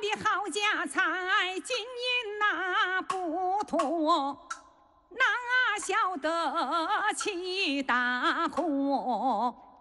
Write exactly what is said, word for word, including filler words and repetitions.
的好家财，金银那不脱，哪晓得起大祸？